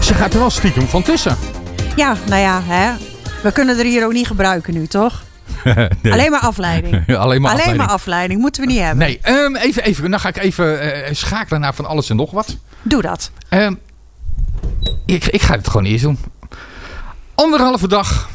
Ze gaat er wel stiekem van tussen. Ja, nou ja, hè. We kunnen er hier ook niet gebruiken nu, toch? Nee. Alleen maar afleiding. Alleen maar afleiding. Moeten we niet hebben. Nee, even. Dan ga ik even schakelen naar van alles en nog wat. Doe dat. Ik ga het gewoon eerst doen. 1,5 dag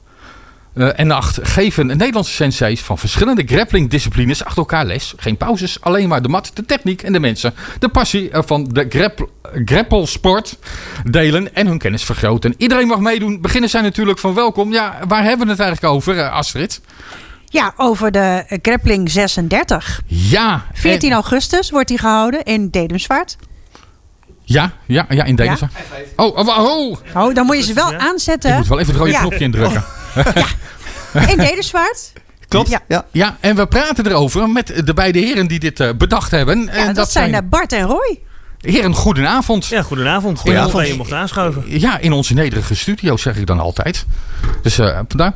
en nacht geven Nederlandse senseis van verschillende grappling-disciplines achter elkaar les. Geen pauzes, alleen maar de mat, de techniek en de mensen. De passie van de grappelsport delen en hun kennis vergroten. Iedereen mag meedoen. Beginnen zijn natuurlijk van welkom. Ja, waar hebben we het eigenlijk over, Astrid? Ja, over de grappling 36. Ja. 14 augustus wordt die gehouden in Dedemsvaart. Ja, in Dedemsvaart. Ja. Oh, dan moet je ze wel aanzetten. Je moet wel even het rode knopje indrukken. In Dedemsvaart. Klopt. Ja, en we praten erover met de beide heren die dit bedacht hebben. Ja, en dat zijn Bart en Roy. Heren, goedenavond. Ja, goedenavond. Goedenavond dat je mocht aanschuiven. Ja, in onze nederige studio zeg ik dan altijd. Dus vandaar.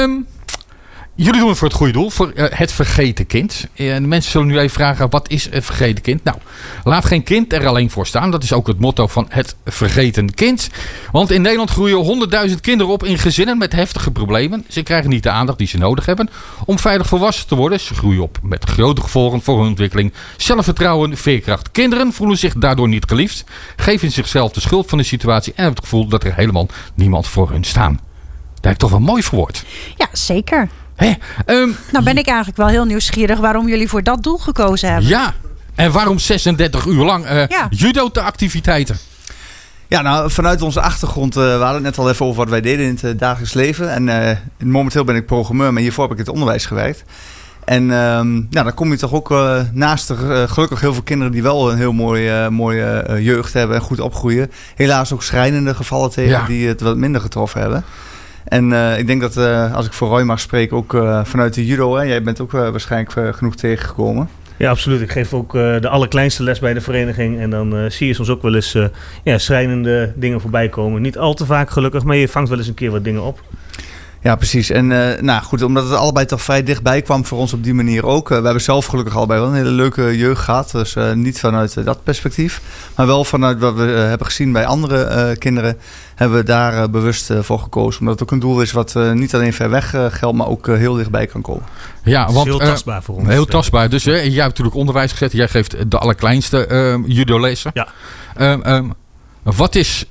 Jullie doen het voor het goede doel, voor het vergeten kind. En mensen zullen nu even vragen, wat is een vergeten kind? Nou, laat geen kind er alleen voor staan. Dat is ook het motto van het vergeten kind. Want in Nederland groeien 100.000 kinderen op in gezinnen met heftige problemen. Ze krijgen niet de aandacht die ze nodig hebben om veilig volwassen te worden. Ze groeien op met grote gevolgen voor hun ontwikkeling. Zelfvertrouwen, veerkracht. Kinderen voelen zich daardoor niet geliefd. Geven zichzelf de schuld van de situatie en hebben het gevoel dat er helemaal niemand voor hun staan. Daar heb ik toch wel mooi verwoord. Ja, zeker. Nou ben ik eigenlijk wel heel nieuwsgierig waarom jullie voor dat doel gekozen hebben. Ja, en waarom 36 uur lang judo-activiteiten? Ja, nou, vanuit onze achtergrond, we hadden het net al even over wat wij deden in het dagelijks leven. En momenteel ben ik programmeur, maar hiervoor heb ik in het onderwijs gewerkt. En dan kom je toch ook naast er gelukkig heel veel kinderen die wel een heel mooie jeugd hebben en goed opgroeien. Helaas ook schrijnende gevallen tegen die het wat minder getroffen hebben. En ik denk dat, als ik voor Roy mag spreken, ook vanuit de judo, jij bent ook waarschijnlijk genoeg tegengekomen. Ja, absoluut. Ik geef ook de allerkleinste les bij de vereniging. En dan zie je soms ook wel eens schrijnende dingen voorbij komen. Niet al te vaak gelukkig, maar je vangt wel eens een keer wat dingen op. Ja, precies. En goed, omdat het allebei toch vrij dichtbij kwam voor ons op die manier ook. We hebben zelf gelukkig allebei wel een hele leuke jeugd gehad. Dus niet vanuit dat perspectief. Maar wel vanuit wat we hebben gezien bij andere kinderen. Hebben we daar bewust voor gekozen. Omdat het ook een doel is wat niet alleen ver weg geldt, maar ook heel dichtbij kan komen. Ja, want, heel tastbaar voor ons. Heel tastbaar. Dus jij hebt natuurlijk onderwijs gezet. Jij geeft de allerkleinste judo-lessen. Ja. Wat is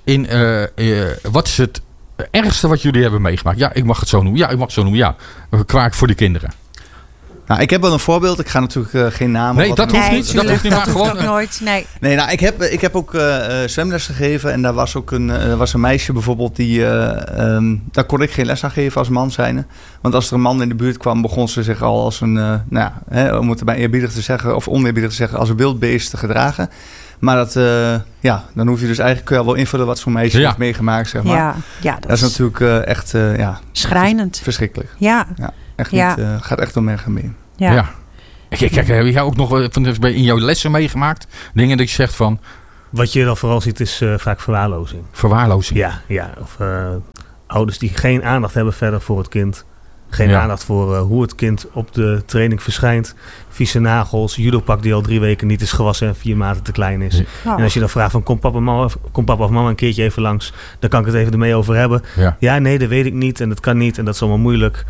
het ergste wat jullie hebben meegemaakt? Ja, ik mag het zo noemen. Ja, ik mag het zo noemen. Ja, kwaak voor de kinderen. Nou, ik heb wel een voorbeeld. Ik ga natuurlijk geen namen. Nee, dat hoeft niet. Dat hoeft niet, maar gewoon. Ook nooit. Nee, nou, ik heb ook zwemles gegeven. En daar was ook een meisje bijvoorbeeld die... daar kon ik geen les aan geven als man zijnde. Want als er een man in de buurt kwam, begon ze zich al als een... om het bij eerbiedig te zeggen, of oneerbiedig te zeggen, als een wildbeest te gedragen. Maar dat, dan hoef je dus eigenlijk kun je al wel invullen wat zo'n meisje heeft meegemaakt, zeg maar. Ja, dat is natuurlijk echt schrijnend. Verschrikkelijk. Ja. Echt niet, gaat echt door mergen mee. Ja. Kijk, heb jij ook nog in jouw lessen meegemaakt? Dingen dat je zegt van... Wat je dan vooral ziet is vaak verwaarlozing. Verwaarlozing? Ja. Of ouders die geen aandacht hebben verder voor het kind. Geen aandacht voor hoe het kind op de training verschijnt. Vieze nagels, judopak die al 3 weken niet is gewassen en 4 maten te klein is. Oh. En als je dan vraagt van kom papa of mama een keertje even langs. Dan kan ik het even ermee over hebben. Ja, nee, dat weet ik niet en dat kan niet en dat is allemaal moeilijk.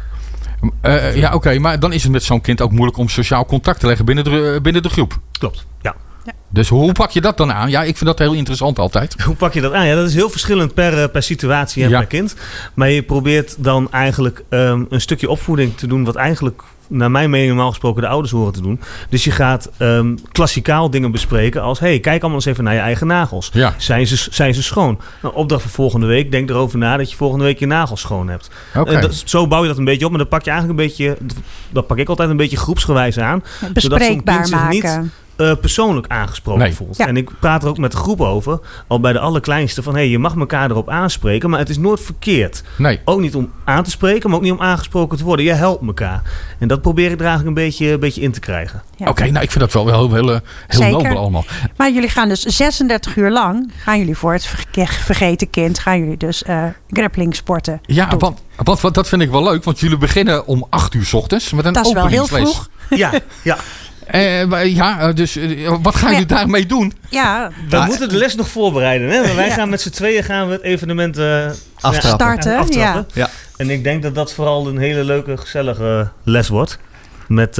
Oké, maar dan is het met zo'n kind ook moeilijk om sociaal contact te leggen binnen de groep. Klopt, ja. Dus hoe pak je dat dan aan? Ja, ik vind dat heel interessant altijd. Hoe pak je dat aan? Ja, dat is heel verschillend per situatie en per kind. Maar je probeert dan eigenlijk een stukje opvoeding te doen wat eigenlijk naar mijn mening normaal gesproken de ouders horen te doen. Dus je gaat klassikaal dingen bespreken als... kijk allemaal eens even naar je eigen nagels. Ja. Zijn ze schoon? Nou, opdracht voor volgende week. Denk erover na dat je volgende week je nagels schoon hebt. Okay. Zo bouw je dat een beetje op. Maar dan pak je eigenlijk een beetje... Dat pak ik altijd een beetje groepsgewijs aan. Bespreekbaar maken. Persoonlijk aangesproken voelt. Ja. En ik praat er ook met de groep over, al bij de allerkleinste, van je mag elkaar erop aanspreken, maar het is nooit verkeerd. Nee. Ook niet om aan te spreken, maar ook niet om aangesproken te worden. Je helpt elkaar. En dat probeer ik er eigenlijk een beetje in te krijgen. Ja. Oké, nou ik vind dat wel heel nobel allemaal. Maar jullie gaan dus 36 uur lang, gaan jullie voor het vergeten kind, gaan jullie dus grappling sporten. Ja, want dat vind ik wel leuk, want jullie beginnen om 8 uur 's ochtends met een dat is wel heel openingsles. vroeg. Ja. Dus wat gaan jullie daarmee doen? Ja, We moeten de les nog voorbereiden. Hè? Maar wij gaan met z'n tweeën het evenement starten. Ja. Ja. En ik denk dat dat vooral een hele leuke, gezellige les wordt. Met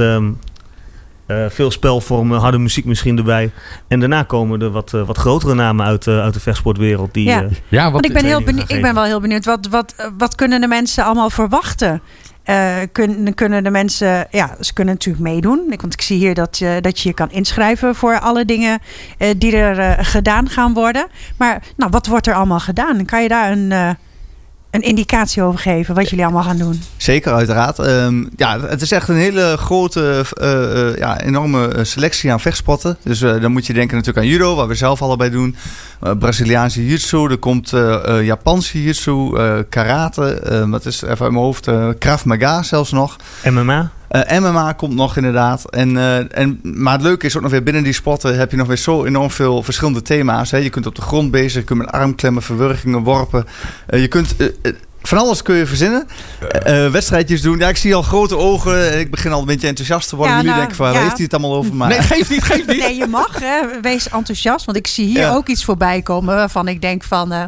veel spelvormen, harde muziek misschien erbij. En daarna komen er wat grotere namen uit de vechtsportwereld. Want ik ben wel heel benieuwd. Wat kunnen de mensen allemaal verwachten? Kunnen de mensen... Ja, ze kunnen natuurlijk meedoen. Want ik zie hier dat je kan inschrijven voor alle dingen die er gedaan gaan worden. Maar wat wordt er allemaal gedaan? Kan je daar een indicatie over geven wat jullie allemaal gaan doen? Zeker, uiteraard. Het is echt een hele grote, enorme selectie aan vechtsporten. Dus dan moet je denken natuurlijk aan judo, wat we zelf allebei doen. Braziliaanse jiu-jitsu, er komt Japanse jiu-jitsu, karate, wat is even uit mijn hoofd, Krav Maga zelfs nog. MMA? MMA komt nog inderdaad. Maar het leuke is ook nog weer binnen die sporten heb je nog weer zo enorm veel verschillende thema's. Hè. Je kunt op de grond bezig, je kunt met armklemmen, verwurgingen, worpen. Je kunt... Van alles kun je verzinnen. Wedstrijdjes doen. Ja, ik zie al grote ogen. Ik begin al een beetje enthousiast te worden. Jullie denken van, waar heeft hij het allemaal over? Maar... Nee, geef niet. Nee, je mag. Wees enthousiast. Want ik zie hier ook iets voorbij komen waarvan ik denk van...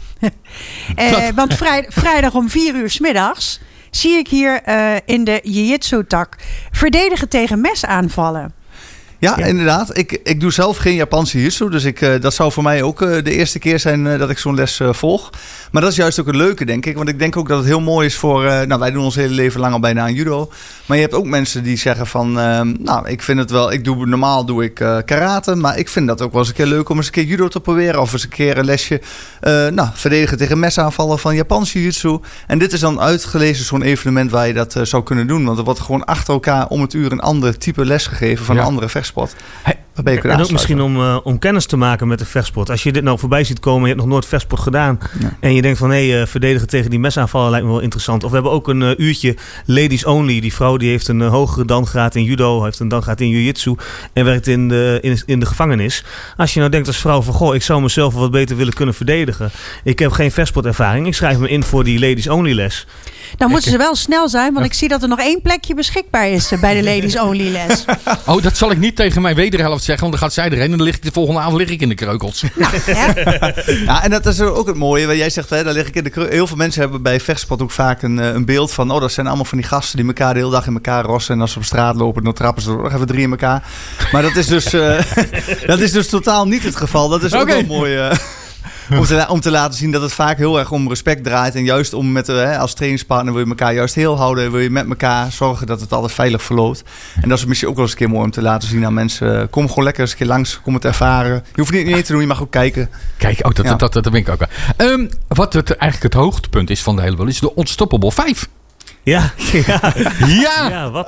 want vrijdag om 4:00 's middags zie ik hier in de jiu-jitsu-tak verdedigen tegen mesaanvallen. Ja, inderdaad. Ik doe zelf geen Japanse jiu-jitsu. Dus dat zou voor mij ook de eerste keer zijn dat ik zo'n les volg. Maar dat is juist ook het leuke, denk ik. Want ik denk ook dat het heel mooi is voor... wij doen ons hele leven lang al bijna aan judo. Maar je hebt ook mensen die zeggen van... ik vind het wel... Normaal doe ik karate. Maar ik vind dat ook wel eens een keer leuk om eens een keer judo te proberen. Of eens een keer een lesje verdedigen tegen mesaanvallen van Japanse jiu-jitsu. En dit is dan uitgelezen zo'n evenement waar je dat zou kunnen doen. Want er wordt gewoon achter elkaar om het uur een ander type les gegeven van een andere vechtsport. En ook misschien om kennis te maken met de vechtsport. Als je dit nou voorbij ziet komen, je hebt nog nooit vechtsport gedaan. Ja. En je denkt van, verdedigen tegen die mesaanvallen lijkt me wel interessant. Of we hebben ook een uurtje ladies only. Die vrouw die heeft een hogere dangraad in judo, heeft een dangraad in jiu-jitsu en werkt in de gevangenis. Als je nou denkt als vrouw van, ik zou mezelf wat beter willen kunnen verdedigen. Ik heb geen vechtsportervaring. Ik schrijf me in voor die ladies only les. Dan moeten ze wel snel zijn, want ik zie dat er nog 1 plekje beschikbaar is bij de ladies only les. Dat zal ik niet tegen mijn wederhelft zeggen, want dan gaat zij erheen en dan lig ik de volgende avond in de kreukels. Ja, en dat is ook het mooie. Wat jij zegt, daar lig ik in de kreukels. Heel veel mensen hebben bij vechtsport ook vaak een beeld van... dat zijn allemaal van die gasten die elkaar de hele dag in elkaar rossen. En als ze op straat lopen, dan trappen ze er nog even 3 in elkaar. Maar dat is dus totaal niet het geval. Dat is ook wel mooi... Om te laten zien dat het vaak heel erg om respect draait. En juist om als trainingspartner wil je elkaar juist heel houden. Wil je met elkaar zorgen dat het altijd veilig verloopt. En dat is misschien ook wel eens een keer mooi om te laten zien aan mensen. Kom gewoon lekker eens een keer langs. Kom het ervaren. Je hoeft niet te doen, je mag ook kijken. Kijk, dat ben ik ook wel. Wat eigenlijk het hoogtepunt is van de hele wereld is de Unstoppable 5. Ja. Wat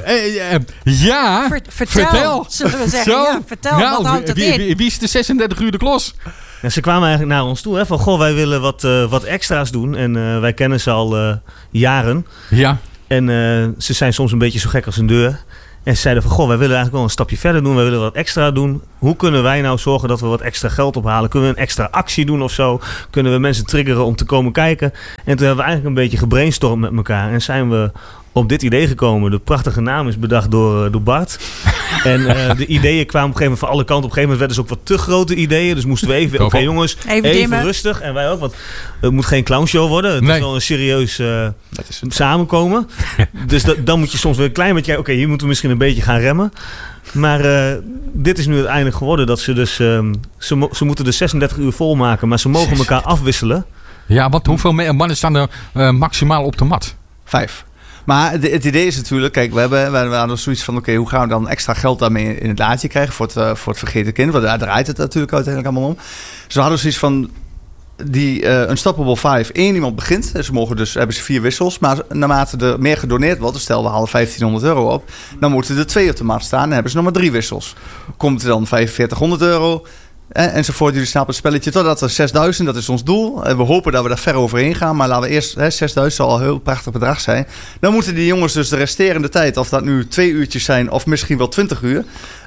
vertel. Zullen we zeggen. Ja, vertel, wat houdt het in? Wie is de 36 uur de klos? Ja, ze kwamen eigenlijk naar ons toe. Van, wij willen wat extra's doen. En wij kennen ze al jaren. Ja. En ze zijn soms een beetje zo gek als een deur. En ze zeiden van, wij willen eigenlijk wel een stapje verder doen. Wij willen wat extra doen. Hoe kunnen wij nou zorgen dat we wat extra geld ophalen? Kunnen we een extra actie doen of zo? Kunnen we mensen triggeren om te komen kijken? En toen hebben we eigenlijk een beetje gebrainstormd met elkaar. En zijn we op dit idee gekomen. De prachtige naam is bedacht door Bart. En de ideeën kwamen op een gegeven moment van alle kanten. Op een gegeven moment werden ze ook wat te grote ideeën. Dus moesten we even, oké jongens, even rustig. En wij ook, want het moet geen clownshow worden. Het is wel een serieus samenkomen. Dus dan moet je soms weer een klein beetje... Oké, hier moeten we misschien een beetje gaan remmen. Maar dit is nu uiteindelijk geworden dat ze dus... Ze moeten de 36 uur volmaken, maar ze mogen elkaar afwisselen. Ja, want hoeveel mannen staan er maximaal op de mat? 5. Maar het idee is natuurlijk, kijk, we hadden zoiets van, hoe gaan we dan extra geld daarmee in het laadje krijgen voor het vergeten kind? Want daar draait het natuurlijk uiteindelijk allemaal om. Dus we hadden zoiets van, die Unstoppable 5, 1 iemand begint. Dus hebben ze 4 wissels. Maar naarmate er meer gedoneerd wordt, dus stel we halen €1500 op, dan moeten er 2 op de mat staan en hebben ze nog maar 3 wissels. Komt er dan €4500... enzovoort. Jullie snappen het spelletje totdat er 6000, dat is ons doel. En we hopen dat we daar ver overheen gaan. Maar laten we eerst, 6000 zal al een heel prachtig bedrag zijn. Dan moeten die jongens dus de resterende tijd, of dat nu 2 uurtjes zijn of misschien wel 20 uur...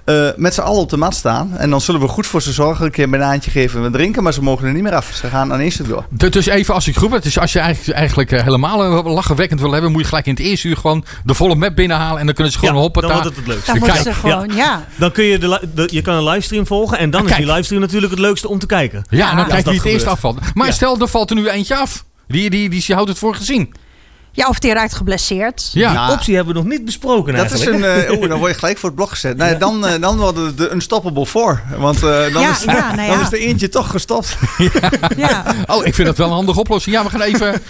met z'n allen op de mat staan. En dan zullen we goed voor ze zorgen. Een keer een banaantje geven en drinken. Maar ze mogen er niet meer af. Ze gaan aan één stuk door. Dus even als ik groep het. Dus als je eigenlijk helemaal lachenwekkend wil hebben. Moet je gelijk in het eerste uur gewoon de volle map binnenhalen. En dan kunnen ze gewoon hoppen. Dan wordt het leukste. Dan moeten ze gewoon, Dan kun je je kan een livestream volgen. En dan is die livestream natuurlijk het leukste om te kijken. Ja, en dan kijk je wie het eerst afvalt. Maar stel, er valt er nu eentje af. Die houdt het voor gezien. Ja, of die eruit geblesseerd. Ja. Die optie hebben we nog niet besproken eigenlijk. Dat is dan word je gelijk voor het blok gezet. Nee, dan worden de Unstoppable 4. Want dan is er eentje toch gestopt. Ja. Oh, ik vind dat wel een handige oplossing. Ja, we gaan even...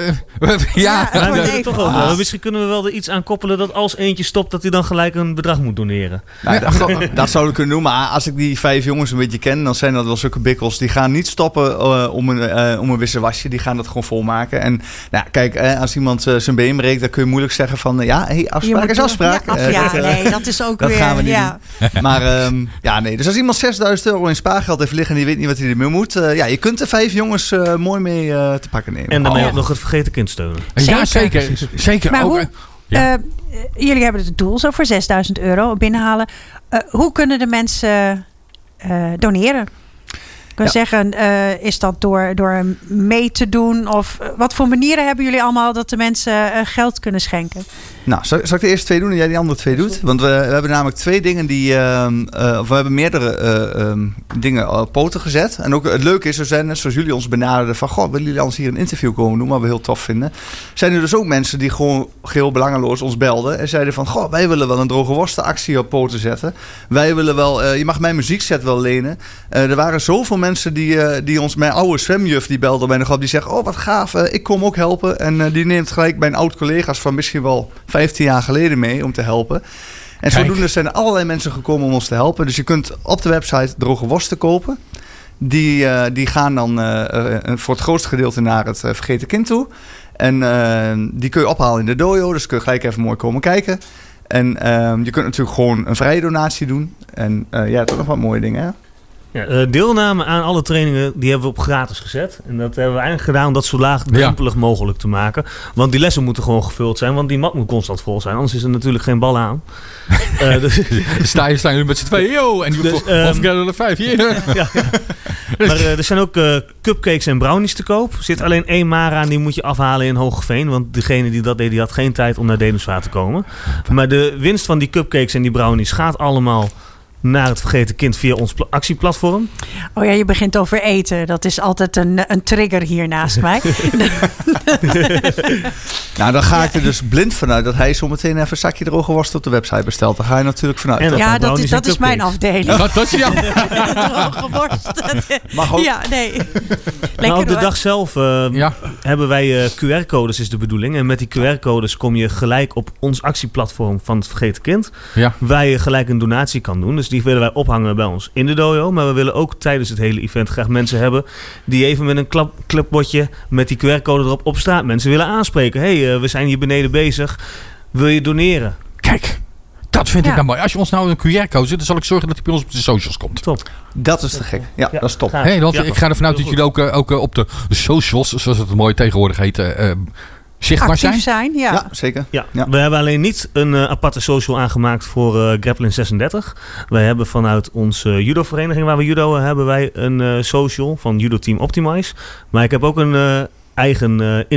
Misschien kunnen we wel er iets aan koppelen dat als eentje stopt, dat hij dan gelijk een bedrag moet doneren. Nou, dat zou ik kunnen doen. Maar als ik die 5 jongens een beetje ken, dan zijn dat wel zulke bikkels. Die gaan niet stoppen om een wisselwasje. Die gaan dat gewoon volmaken. En kijk, als iemand zijn been breekt, dan kun je moeilijk zeggen van afspraak is afspraak. Dat is ook dat weer... Dat gaan we niet doen. Maar dus als iemand €6.000 in spaargeld heeft liggen en die weet niet wat hij ermee moet, je kunt er 5 jongens mooi mee te pakken nemen. En daarmee ook nog het vergeten kind steunen. Ja, zeker. Maar jullie hebben het doel zo voor €6.000 binnenhalen. Hoe kunnen de mensen doneren? Kunnen zeggen, is dat door mee te doen? Of wat voor manieren hebben jullie allemaal dat de mensen geld kunnen schenken? Nou, zal ik de eerste 2 doen en jij die andere 2 doet? Want we hebben namelijk 2 dingen we hebben meerdere dingen op poten gezet. En ook het leuke is, zoals jullie ons benaderden van, willen jullie anders hier een interview komen doen, wat we heel tof vinden. Zijn er dus ook mensen die gewoon geheel belangeloos ons belden en zeiden van, wij willen wel een droge worstenactie op poten zetten. Wij willen wel, je mag mijn muziekset wel lenen. Er waren zoveel mensen die ons, mijn oude zwemjuf, die belde mij nog op, die zegt, wat gaaf, ik kom ook helpen. En die neemt gelijk mijn oud-collega's van misschien wel 15 jaar geleden mee om te helpen. En zodoende zijn er allerlei mensen gekomen om ons te helpen. Dus je kunt op de website droge worsten kopen. Die gaan dan voor het grootste gedeelte naar het vergeten kind toe. En die kun je ophalen in de dojo. Dus kun je gelijk even mooi komen kijken. En je kunt natuurlijk gewoon een vrije donatie doen. En toch nog wat mooie dingen, hè? Ja, deelname aan alle trainingen die hebben we op gratis gezet. En dat hebben we eigenlijk gedaan om dat zo laagdrempelig mogelijk te maken. Want die lessen moeten gewoon gevuld zijn. Want die mat moet constant vol zijn. Anders is er natuurlijk geen bal aan. Staan jullie met z'n tweeën. En die of 5. Maar er zijn ook cupcakes en brownies te koop. Er zit alleen 1 Mara en die moet je afhalen in Hoogeveen. Want degene die dat deed, die had geen tijd om naar Dedemsvaart te komen. Maar de winst van die cupcakes en die brownies gaat allemaal naar het vergeten kind via ons actieplatform. Oh ja, je begint over eten. Dat is altijd een trigger hier naast mij. Nou, dan ga ik er dus blind vanuit dat hij zo meteen even een zakje droge worst op de website bestelt. Daar ga je natuurlijk vanuit. Ja, dat is mijn afdeling. Dat is jouw droge worst. Mag ook. Ja, nee. Op de dag zelf hebben wij QR-codes is de bedoeling. En met die QR-codes kom je gelijk op ons actieplatform van het vergeten kind. Ja. Waar je gelijk een donatie kan doen. Dus die willen wij ophangen bij ons in de dojo. Maar we willen ook tijdens het hele event graag mensen hebben die even met een clipbordje met die QR-code erop op straat mensen willen aanspreken. We zijn hier beneden bezig. Wil je doneren? Kijk, dat vind ik nou mooi. Als je ons nou een QR-code zet, dan zal ik zorgen dat hij bij ons op de socials komt. Top. Dat is te gek. Ja, dat is top. Want ik ga ervan uit dat jullie ook op de socials, zoals het mooi tegenwoordig heet, zichtbaar zijn. Ja, zeker. Ja. We hebben alleen niet een aparte social aangemaakt voor Grappling 36. Wij hebben vanuit onze judo-vereniging waar we judo hebben wij een social van Judo Team Optimize. Maar ik heb ook een eigen